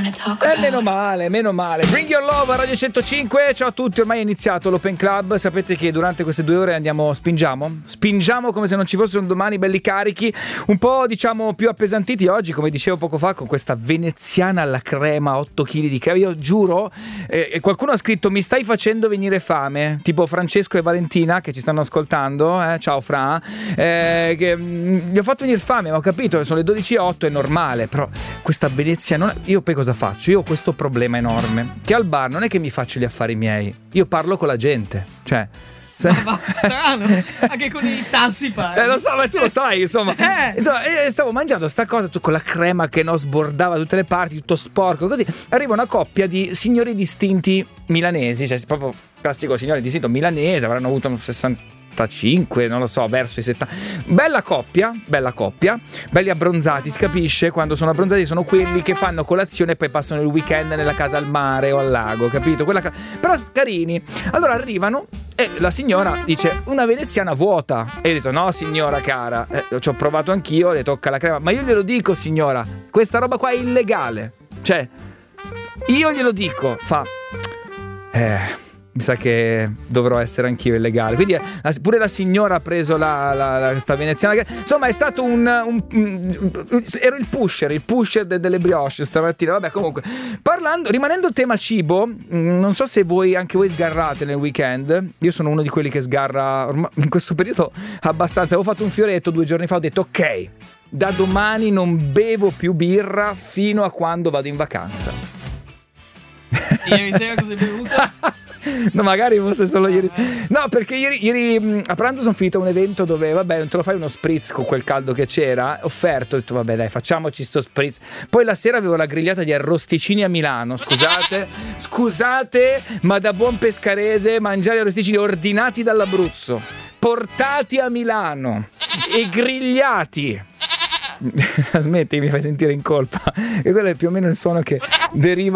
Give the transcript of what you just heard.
Meno male. Bring Your Love a Radio 105. Ciao a tutti, ormai è iniziato l'Open Club. Sapete che durante queste 2 ore spingiamo come se non ci fossero un domani, belli carichi, un po' diciamo più appesantiti oggi, come dicevo poco fa, con questa veneziana alla crema, 8 kg di crema. Io giuro, qualcuno ha scritto mi stai facendo venire fame, tipo Francesco e Valentina che ci stanno ascoltando, ciao Fra, che gli ho fatto venire fame, ma ho capito che sono le 12:08, è normale, però questa veneziana, io poi cosa faccio? Io ho questo problema enorme, che al bar non è che mi faccio gli affari miei, io parlo con la gente, cioè ma strano, anche con i sassi parli. Lo so, ma tu lo sai, insomma, stavo mangiando sta cosa con la crema che sbordava da tutte le parti, tutto sporco, così arriva una coppia di signori distinti milanesi, cioè proprio classico signore distinto milanese, avranno avuto un 65, non lo so, verso i 70. Bella coppia, belli abbronzati, si capisce? Quando sono abbronzati sono quelli che fanno colazione e poi passano il weekend nella casa al mare o al lago, capito? Però carini. Allora arrivano e la signora dice una veneziana vuota, e io ho detto no signora cara, ci ho provato anch'io, le tocca la crema, ma io glielo dico signora, questa roba qua è illegale, cioè io glielo dico, mi sa che dovrò essere anch'io illegale. Quindi pure la signora ha preso questa veneziana. Insomma, è stato ero il pusher delle brioche stamattina. Vabbè, comunque, rimanendo tema cibo, non so se anche voi sgarrate nel weekend. Io sono uno di quelli che sgarra ormai, in questo periodo abbastanza. Avevo fatto un fioretto 2 giorni fa, ho detto ok, da domani non bevo più birra fino a quando vado in vacanza. Ieri sera cosa hai bevuto? No, magari fosse solo ieri. No, perché ieri a pranzo sono finito a un evento dove, vabbè, non te lo fai uno spritz con quel caldo che c'era. Offerto, ho detto, vabbè, dai, facciamoci sto spritz. Poi la sera avevo la grigliata di arrosticini a Milano. Scusate, ma da buon pescarese mangiare arrosticini ordinati dall'Abruzzo, portati a Milano e grigliati. Smetti, mi fai sentire in colpa. E quello è più o meno il suono che deriva